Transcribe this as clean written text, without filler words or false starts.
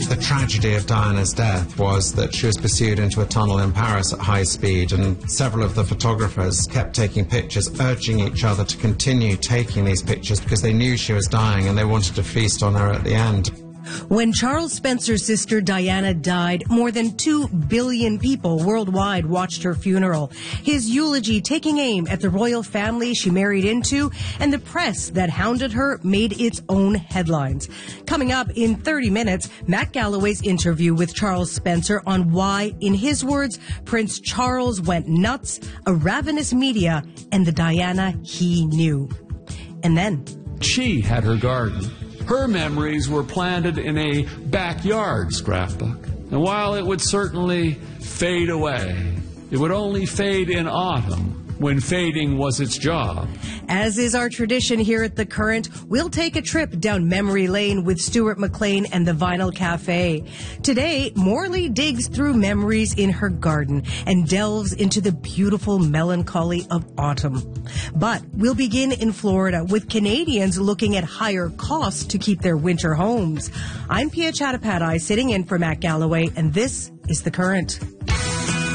The tragedy of Diana's death was that she was pursued into a tunnel in Paris at high speed, and several of the photographers kept taking pictures, urging each other to continue taking these pictures because they knew she was dying and they wanted to feast on her at the end. When Charles Spencer's sister Diana died, more than 2 billion people worldwide watched her funeral. His eulogy taking aim at the royal family she married into, and the press that hounded her made its own headlines. Coming up in 30 minutes, Matt Galloway's interview with Charles Spencer on why, in his words, Prince Charles went nuts, a ravenous media, and the Diana he knew. And then she had her garden. Her memories were planted in a backyard scrapbook. And while it would certainly fade away, it would only fade in autumn, when fading was its job. As is our tradition here at The Current, we'll take a trip down memory lane with Stuart McLean and the Vinyl Cafe. Today, Morley digs through memories in her garden and delves into the beautiful melancholy of autumn. But we'll begin in Florida with Canadians looking at higher costs to keep their winter homes. I'm Pia Chattopadhyay, sitting in for Matt Galloway, and this is The Current.